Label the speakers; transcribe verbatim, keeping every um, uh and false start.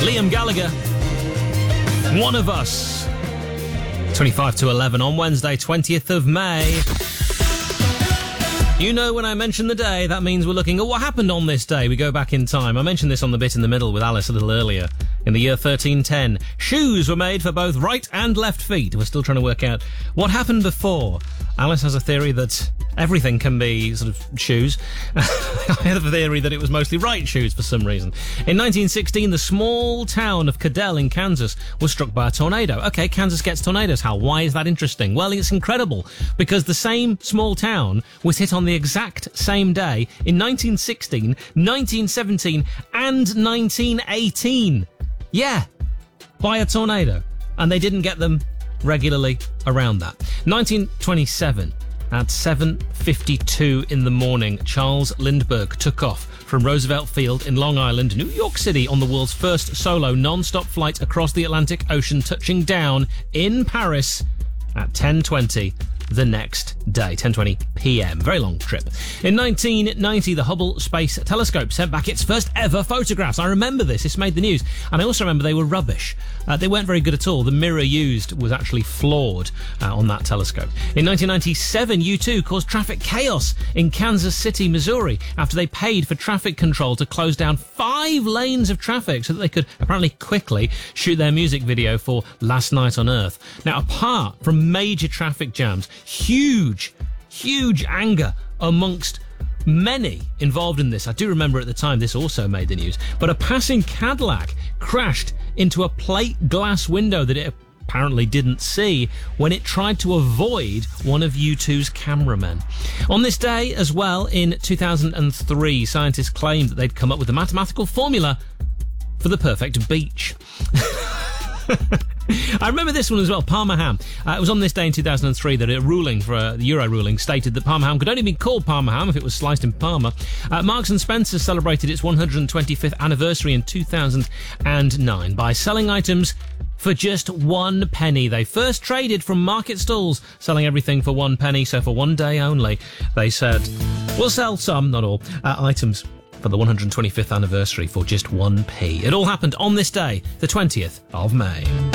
Speaker 1: Liam Gallagher, One of Us. twenty-five to eleven on Wednesday, twentieth of May. You know, when I mention the day, that means we're looking at what happened on this day. We go back in time. I mentioned this on the bit in the middle with Alice a little earlier. In the year thirteen ten, shoes were made for both right and left feet. We're still trying to work out what happened before. Alice has a theory that everything can be sort of shoes. I have a theory that it was mostly right shoes for some reason. In nineteen sixteen, the small town of Cadell in Kansas was struck by a tornado. Okay, Kansas gets tornadoes. How? Why is that interesting? Well, it's incredible because the same small town was hit on the exact same day in nineteen sixteen, nineteen seventeen, and nineteen eighteen. Yeah, by a tornado. And they didn't get them regularly around that. nineteen twenty-seven, at seven fifty-two in the morning, Charles Lindbergh took off from Roosevelt Field in Long Island, New York City, on the world's first solo non-stop flight across the Atlantic Ocean, touching down in Paris at ten twenty the next day, ten twenty p.m. Very long trip. In nineteen ninety, the Hubble Space Telescope sent back its first ever photographs. I remember this. This made the news. And I also remember they were rubbish. Uh, they weren't very good at all. The mirror used was actually flawed uh, on that telescope. In nineteen ninety-seven, U two caused traffic chaos in Kansas City, Missouri, after they paid for traffic control to close down five lanes of traffic so that they could apparently quickly shoot their music video for Last Night on Earth. Now, apart from major traffic jams, huge, huge anger amongst many involved in this. I do remember at the time this also made the news. But a passing Cadillac crashed into a plate glass window that it apparently didn't see when it tried to avoid one of U two's cameramen. On this day as well, in two thousand three, scientists claimed that they'd come up with a mathematical formula for the perfect beach. I remember this one as well, Parma ham. Uh, it was on this day in two thousand three that a ruling for uh, the Euro ruling stated that Parma ham could only be called Parma ham if it was sliced in Parma. Uh, Marks and Spencer celebrated its one hundred twenty-fifth anniversary in two thousand nine by selling items for just one penny. They first traded from market stalls, selling everything for one penny, so for one day only, they said, we'll sell some, not all, uh, items for the one hundred twenty-fifth anniversary for just one p. It all happened on this day, the twentieth of May.